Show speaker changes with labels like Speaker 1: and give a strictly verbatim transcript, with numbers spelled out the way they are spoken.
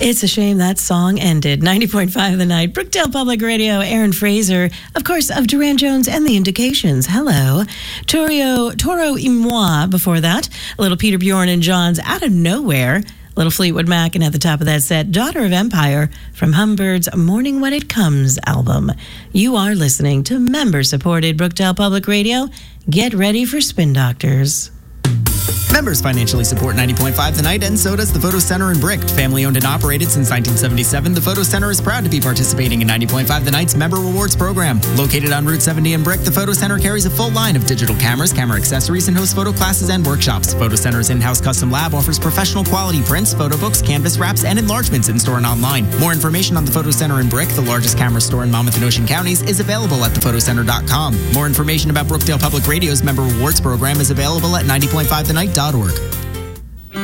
Speaker 1: It's a shame that song ended. ninety point five The Night, Brookdale Public Radio, Aaron Fraser, of course, of Duran Jones and the Indications. Hello. Toro, Toro y Moi before that. A little Peter Bjorn and John's Out of Nowhere. Little Fleetwood Mac, and at the top of that set, Daughter of Empire from Humbird's Morning When It Comes album. You are listening to member-supported Brookdale Public Radio. Get ready for Spin Doctors.
Speaker 2: Members financially support ninety point five The Night, and so does the Photo Center in Brick. Family owned and operated since nineteen seventy-seven, the Photo Center is proud to be participating in ninety point five The Night's Member Rewards program. Located on Route seventy in Brick, the Photo Center carries a full line of digital cameras, camera accessories, and hosts photo classes and workshops. Photo Center's in-house custom lab offers professional quality prints, photo books, canvas wraps, and enlargements in-store and online. More information on the Photo Center in Brick, the largest camera store in Monmouth and Ocean counties, is available at the photo center dot com. More information about Brookdale Public Radio's Member Rewards program is available at ninety point five the night dot org.